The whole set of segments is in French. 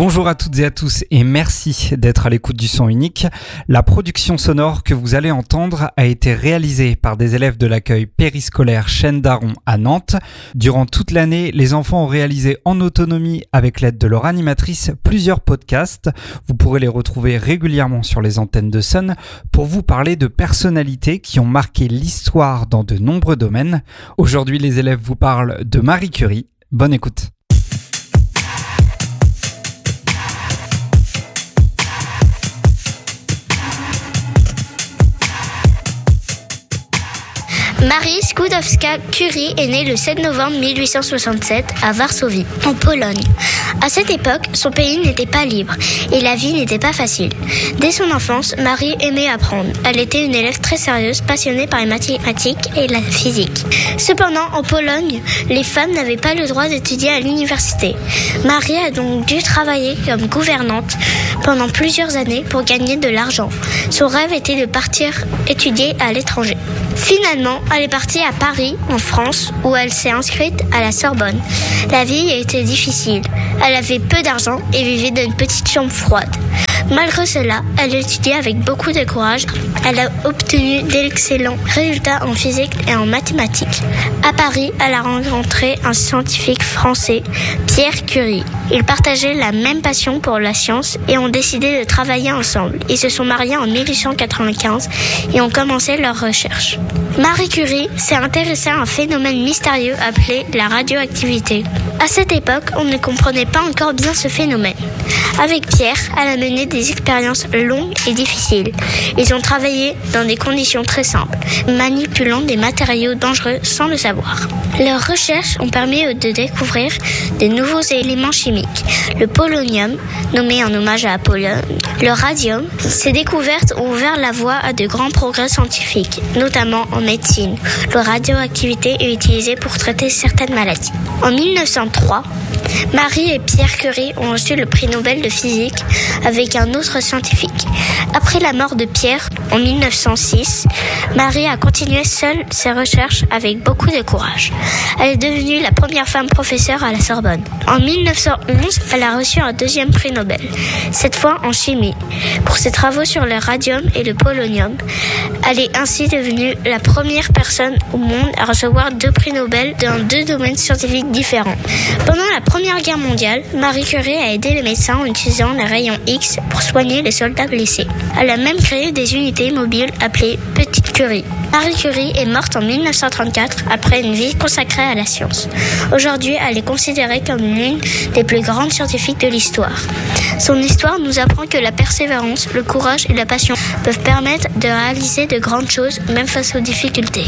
Bonjour à toutes et à tous et merci d'être à l'écoute du son unique. La production sonore que vous allez entendre a été réalisée par des élèves de l'accueil périscolaire Chêne d'Aron à Nantes. Durant toute l'année, les enfants ont réalisé en autonomie avec l'aide de leur animatrice plusieurs podcasts. Vous pourrez les retrouver régulièrement sur les antennes de Sun pour vous parler de personnalités qui ont marqué l'histoire dans de nombreux domaines. Aujourd'hui, les élèves vous parlent de Marie Curie. Bonne écoute. Marie Skłodowska-Curie est née le 7 novembre 1867 à Varsovie, en Pologne. À cette époque, son pays n'était pas libre et la vie n'était pas facile. Dès son enfance, Marie aimait apprendre. Elle était une élève très sérieuse, passionnée par les mathématiques et la physique. Cependant, en Pologne, les femmes n'avaient pas le droit d'étudier à l'université. Marie a donc dû travailler comme gouvernante pendant plusieurs années pour gagner de l'argent. Son rêve était de partir étudier à l'étranger. Finalement, elle est partie à Paris, en France, où elle s'est inscrite à la Sorbonne. La vie était difficile. Elle avait peu d'argent et vivait dans une petite chambre froide. Malgré cela, elle étudiait avec beaucoup de courage. Elle a obtenu d'excellents résultats en physique et en mathématiques. À Paris, elle a rencontré un scientifique français, Pierre Curie. Ils partageaient la même passion pour la science et ont décidé de travailler ensemble. Ils se sont mariés en 1895 et ont commencé leurs recherches. Marie Curie s'est intéressée à un phénomène mystérieux appelé la radioactivité. À cette époque, on ne comprenait pas encore bien ce phénomène. Avec Pierre, elle a mené des expériences longues et difficiles. Ils ont travaillé dans des conditions très simples, manipulant des matériaux dangereux sans le savoir. Leurs recherches ont permis de découvrir de nouveaux éléments chimiques. Le polonium, nommé en hommage à Apollon, le radium. Ces découvertes ont ouvert la voie à de grands progrès scientifiques, notamment en médecine. La radioactivité est utilisée pour traiter certaines maladies. En 1903, Marie et Pierre Curie ont reçu le prix Nobel de physique avec un autre scientifique. Après la mort de Pierre, en 1906, Marie a continué seule ses recherches avec beaucoup de courage. Elle est devenue la première femme professeure à la Sorbonne. En 1911, elle a reçu un deuxième prix Nobel, cette fois en chimie, pour ses travaux sur le radium et le polonium. Elle est ainsi devenue la première personne au monde à recevoir 2 prix Nobel dans 2 domaines scientifiques différents. Pendant la Première Guerre mondiale, Marie Curie a aidé les médecins en utilisant les rayons X pour soigner les soldats blessés. Elle a même créé des unités mobiles appelées Petite Curie. Marie Curie est morte en 1934 après une vie consacrée à la science. Aujourd'hui, elle est considérée comme l'une des plus grandes scientifiques de l'histoire. Son histoire nous apprend que la persévérance, le courage et la passion peuvent permettre de réaliser de grandes choses, même face aux difficultés.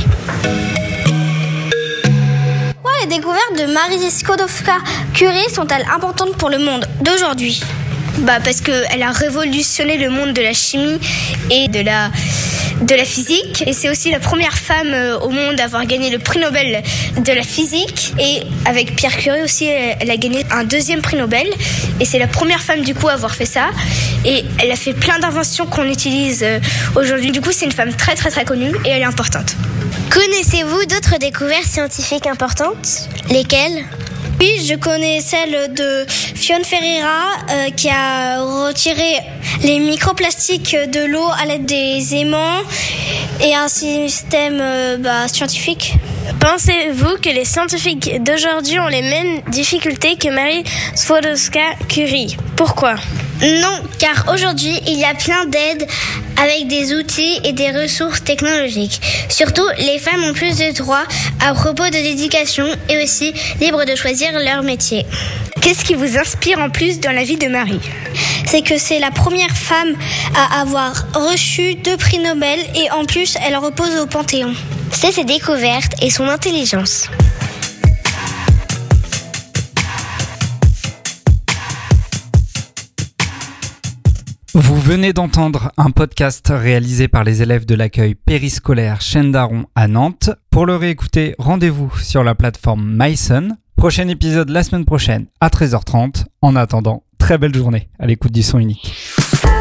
Les découvertes de Marie Skłodowska-Curie sont-elles importantes pour le monde d'aujourd'hui ? Parce qu'elle a révolutionné le monde de la chimie et de la physique. Et c'est aussi la première femme au monde à avoir gagné le prix Nobel de la physique. Et avec Pierre Curie aussi, elle a gagné un 2e prix Nobel. Et c'est la première femme du coup à avoir fait ça. Et elle a fait plein d'inventions qu'on utilise aujourd'hui. Du coup, c'est une femme très très très connue et elle est importante. Connaissez-vous d'autres découvertes scientifiques importantes ? Lesquelles ? Oui, je connais celle de Fionn Ferreira qui a retiré les microplastiques de l'eau à l'aide des aimants et un système scientifique. Pensez-vous que les scientifiques d'aujourd'hui ont les mêmes difficultés que Marie Skłodowska-Curie ? Pourquoi ? Non, car aujourd'hui, il y a plein d'aides avec des outils et des ressources technologiques. Surtout, les femmes ont plus de droits à propos de l'éducation et aussi libres de choisir leur métier. Qu'est-ce qui vous inspire en plus dans la vie de Marie ? C'est que c'est la première femme à avoir reçu 2 prix Nobel et en plus, elle repose au Panthéon. C'est ses découvertes et son intelligence. Vous venez d'entendre un podcast réalisé par les élèves de l'accueil périscolaire Chêne d'Aron à Nantes. Pour le réécouter, rendez-vous sur la plateforme mySun. Prochain épisode la semaine prochaine à 13h30. En attendant, très belle journée à l'écoute du son unique.